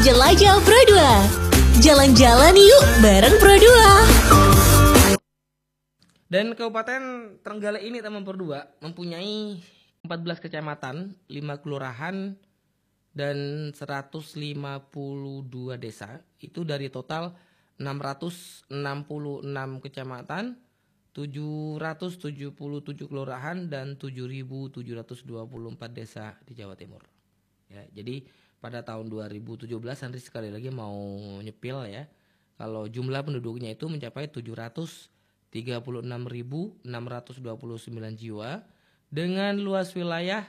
Jelajah Pro 2. Jalan-jalan yuk bareng Pro 2. Dan Kabupaten Trenggalek ini teman Pro 2 mempunyai 14 kecamatan, 5 kelurahan, dan 152 desa. Itu dari total 666 kecamatan, 777 kelurahan, dan 7.724 desa di Jawa Timur. Ya, jadi pada tahun 2017 Andri sekali lagi mau nyepil ya. Kalau jumlah penduduknya itu mencapai 736.629 jiwa dengan luas wilayah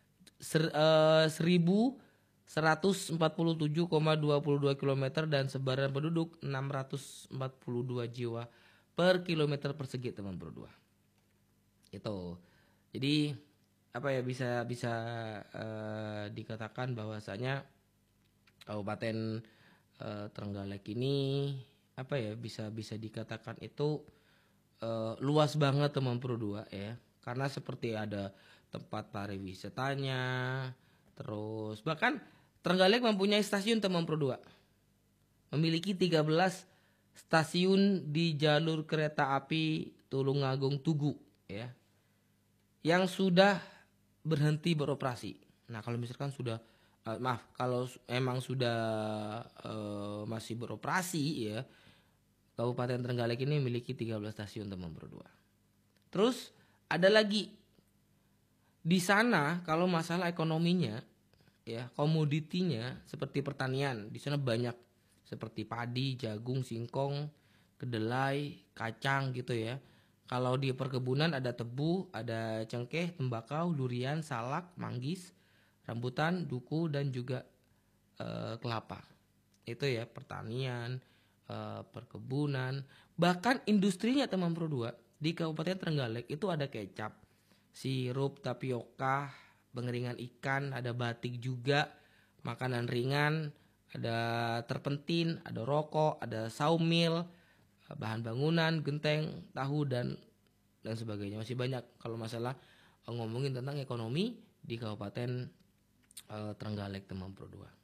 1.147,22 km dan sebaran penduduk 642 jiwa per kilometer persegi teman Pro 2. Itu. Jadi apa ya bisa dikatakan bahwasanya Kabupaten Trenggalek ini apa ya bisa dikatakan itu luas banget teman Pro 2 ya. Karena seperti ada tempat pariwisatanya, terus bahkan Trenggalek mempunyai stasiun teman Pro 2. Memiliki 13 stasiun di jalur kereta api Tulungagung Tugu ya. Yang sudah berhenti beroperasi. Nah, kalau misalkan sudah kalau emang sudah masih beroperasi ya, Kabupaten Trenggalek ini memiliki 13 stasiun teman Pro 2. Terus ada lagi di sana kalau masalah ekonominya ya, komoditinya seperti pertanian, di sana banyak seperti padi, jagung, singkong, kedelai, kacang gitu ya. Kalau di perkebunan ada tebu, ada cengkeh, tembakau, durian, salak, manggis, rambutan, duku, dan juga kelapa. Itu ya pertanian, perkebunan, bahkan industrinya teman Pro 2 di Kabupaten Trenggalek itu ada kecap, sirup, tapioka, pengeringan ikan, ada batik juga, makanan ringan, ada terpentin, ada rokok, ada saumil, bahan bangunan, genteng, tahu dan sebagainya. Masih banyak kalau masalah ngomongin tentang ekonomi di Kabupaten Trenggalek teman Pro 2.